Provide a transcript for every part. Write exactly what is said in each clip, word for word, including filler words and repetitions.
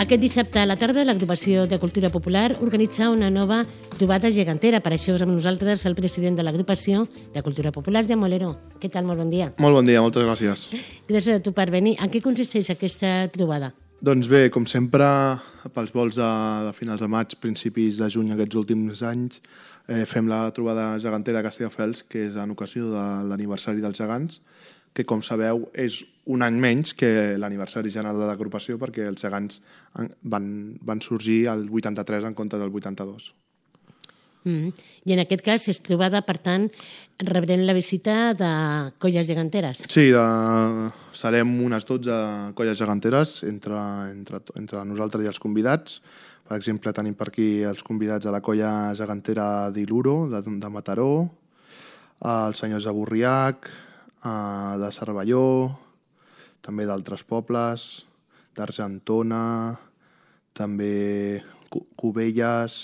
Aquest dissabte a la tarda l'agrupació de Cultura Popular organitza una nova trobada gegantera. Per això és amb nosaltres el president de l'agrupació de Cultura Popular, Jan Molero. Què tal? Molt bon dia. Molt bon dia, moltes gràcies. Gràcies a tu per venir. En què consisteix aquesta trobada? Doncs bé, com sempre, pels vols de, de finals de maig, principis de juny aquests últims anys, eh, fem la trobada gegantera a Castelldefels, que és en ocasió de l'aniversari dels gegants, que, com sabeu, és un any menys que l'aniversari general de l'agrupació, perquè els gegants van, van sorgir el vuitanta-tres en comptes del vuitanta-dos. Mm. I en aquest cas és trobada, per tant, rebrem la visita de colles geganteres. Sí, de... serem unes dotze colles geganteres entre, entre, entre nosaltres i els convidats. Per exemple, tenim per aquí els convidats de la colla gegantera d'Iluro, de, de Mataró, els senyors de Burriac, de Cervelló, també d'altres pobles, d'Argentona, també Cubelles,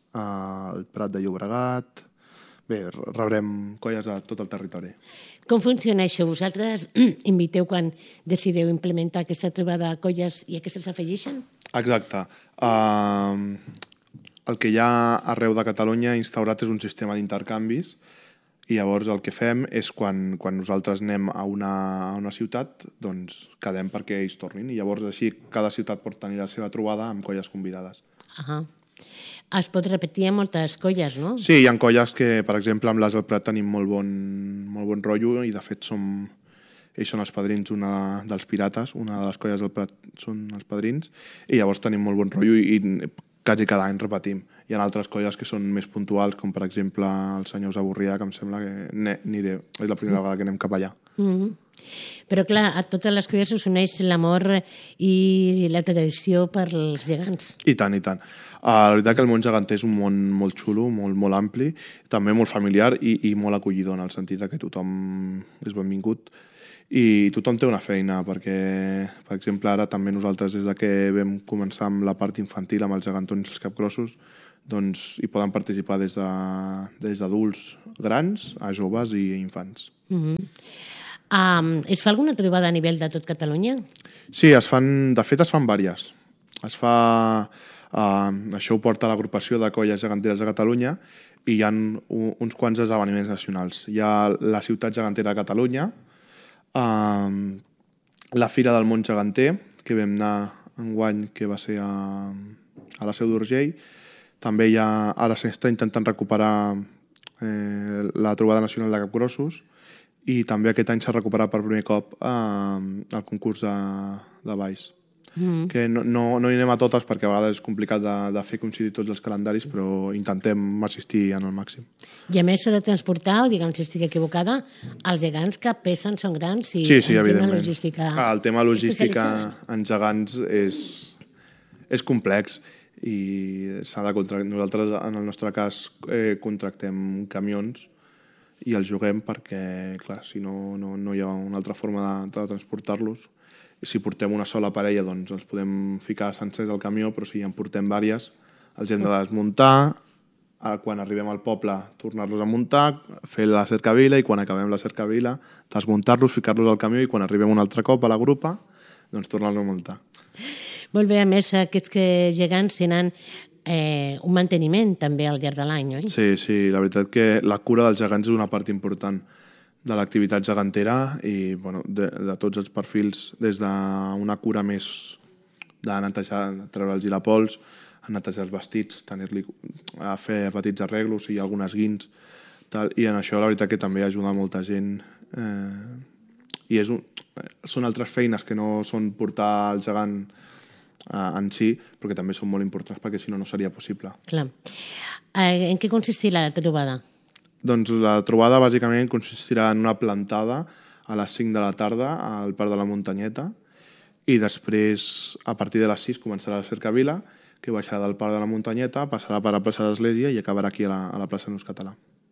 el Prat de Llobregat. Bé, rebrem colles de tot el territori. Com funciona això? Vosaltres inviteu quan decideu implementar aquesta trobada de colles i aquestes s'afegeixen? Exacte. Uh, el que hi ha arreu de Catalunya instaurat és un sistema d'intercanvis, i llavors el que fem és quan, quan nosaltres anem a una, a una ciutat, doncs quedem perquè ells tornin. I llavors així cada ciutat pot tenir la seva trobada amb colles convidades. Ahà. Es pot repetir amb moltes colles, no? Sí, hi ha colles que, per exemple, amb les del Prat tenim molt bon, molt bon rotllo i de fet som, ells són els padrins una dels Pirates, una de les colles del Prat són els padrins, i llavors tenim molt bon rotllo i, i quasi cada any repetim. Hi ha altres colles que són més puntuals, com per exemple els senyors de Burrià, que em sembla que aniré, és la primera vegada que anem cap allà. Mm-hmm. Però clar, a totes les colles us uneix l'amor i la tradició per als gegants. I tant, i tant. Uh, la veritat que el món geganter és un món molt xulo, molt, molt ampli, també molt familiar i, i molt acollidor, en el sentit que tothom és benvingut i tothom té una feina, perquè, per exemple, ara també nosaltres, des de que vam començar amb la part infantil, amb els gegantons i els capgrossos, doncs hi poden participar des de, des d'adults grans a joves i infants. Mm-hmm. um, es fa alguna trobada a nivell de tot Catalunya? Sí, es fan, de fet es fan diverses. Es fa, uh, això ho porta l'agrupació de colles geganteres de Catalunya i hi ha un, uns quants esdeveniments nacionals. Hi ha la ciutat gegantera de Catalunya, uh, la Fira del Món Geganter, que vam anar enguany, que va ser a, a la Seu d'Urgell. També hi ha, ara s'està intentant recuperar eh, la trobada nacional de capgrossos i també aquest any s'ha recuperat per primer cop eh, el concurs de, de balls. Mm. Que no, no, no hi anem a totes perquè a vegades és complicat de, de fer coincidir tots els calendaris, però intentem assistir en el màxim. I a més s'ha de transportar, o diguem si estic equivocada, els gegants que pesen són grans i sí, sí, el tema logística... Ah, el tema logística en gegants és, és complex i s'ha de contractar. Nosaltres, en el nostre cas, eh, contractem camions i els juguem perquè, clar, si no, no, no hi ha una altra forma de, de transportar-los. Si portem una sola parella, doncs els podem ficar sencers al camió, però si en portem diverses, els hem de desmuntar, quan arribem al poble, tornar-los a muntar, fer la cercavila i quan acabem la cercavila, desmuntar-los, ficar-los al camió i quan arribem un altre cop a la grupa, doncs tornar-los a muntar. Molt bé, a més, aquests que gegants tenen eh, un manteniment també al llarg de l'any, oi? Sí, sí, la veritat que la cura dels gegants és una part important de l'activitat gegantera i bueno, de, de tots els perfils, des d'una cura més de netejar, treure'ls i la pols, a netejar els vestits, tenir-li a fer petits arreglos i algunes guins, tal, i en això la veritat que també ajuda molta gent. Eh, i és un, són altres feines que no són portar el gegant en si, però que també són molt importants perquè si no, no seria possible. Clar. Eh, en què consistirà la trobada? Doncs la trobada bàsicament consistirà en una plantada a les cinc de la tarda al Parc de la Muntanyeta i després, a partir de les sis, començarà la cercavila, que baixarà del Parc de la Muntanyeta, passarà per la plaça d'Església i acabarà aquí a la, a la plaça Nus Català.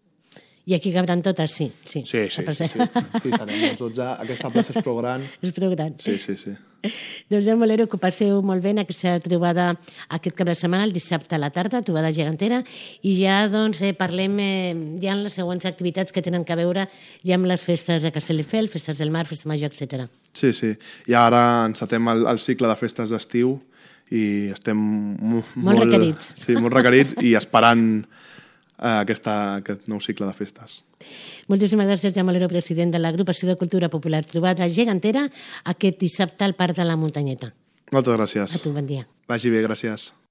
I aquí cabran totes, sí. Sí, sí, sí. sí, sí. sí serem els dotze. Aquesta plaça és prou gran. És prou gran. Sí, sí, sí. Doncs ja Molero, que passeu molt bé en aquesta trobada aquest cap de setmana, el dissabte a la tarda, trobada gegantera, i ja doncs eh, parlem eh, ja en les següents activitats que tenen que veure ja amb les festes de Castelldefels, festes del mar, festa major, etcètera. Sí, sí. I ara encetem el, el cicle de festes d'estiu i estem molt, molt requerits. Sí, molt requerits i esperant eh, aquesta, aquest nou cicle de festes. Moltíssimes gràcies, Jaume Molero, president de l'Agrupació de Cultura Popular Trobada Gegantera, aquest dissabte al Parc de la Muntanyeta. Moltes gràcies. A tu, bon dia. Vagi bé, gràcies.